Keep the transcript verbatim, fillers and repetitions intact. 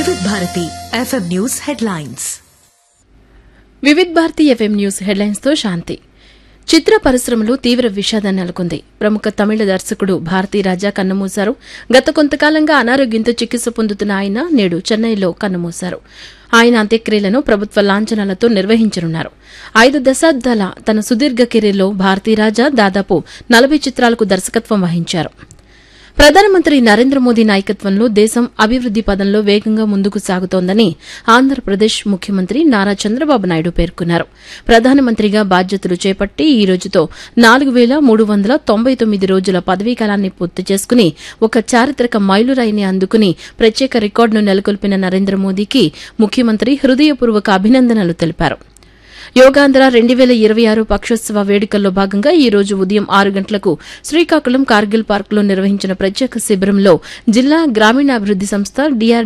వివిధ Bharati FM news headlines. Vividh Bharati FM news headlines తో శాంతి. చిత్ర పరిశ్రమలో తీవ్ర విషాదం నెలకొంది. ప్రముఖ తమిళ దర్శకుడు భారతీరాజా కన్నుమూశారు. గత కొంతకాలంగా అనారోగ్యంతో చికిత్స పొందుతున్న ఆయన నేడు చెన్నైలో కన్నుమూశారు. ఆయన అంత్యక్రియలను ప్రభుత్వ లాంఛనాలతో నిర్వహించనున్నారు. ఐదు దశాబ్దాల తన సుదీర్ఘ కెరీర్లో భారతీరాజా దాదాపు నలభై చిత్రాలకు దర్శకత్వం వహించారు. ప్రధానమంత్రి నరేంద్ర మోదీ నాయకత్వంలో దేశం అభివృద్ది పదంలో వేగంగా ముందుకు సాగుతోందని ఆంధ్రప్రదేశ్ ముఖ్యమంత్రి నారా చంద్రబాబు నాయుడు పేర్కొన్నారు. ప్రధానమంత్రిగా బాధ్యతలు చేపట్టి ఈ రోజుతో నాలుగు వేల మూడు వందల తొంభై తొమ్మిది రోజుల పదవీకాలాన్ని పూర్తి చేసుకుని ఒక చారిత్రక మైలురాయిని అందుకుని ప్రత్యేక రికార్డును నెలకొల్పిన నరేంద్ర మోదీకి ముఖ్యమంత్రి హృదయపూర్వక అభినందనలు తెలిపారు. యోగాంధ్ర రెండు వేల ఇరవై ఆరు పక్షోత్సవ వేడుకల్లో భాగంగా ఈ రోజు ఉదయం ఆరు గంటలకు శ్రీకాకుళం కార్గిల్ పార్కులో నిర్వహించిన ప్రత్యేక శిబిరంలో జిల్లా గ్రామీణాభివృద్ది సంస్థ డీఆర్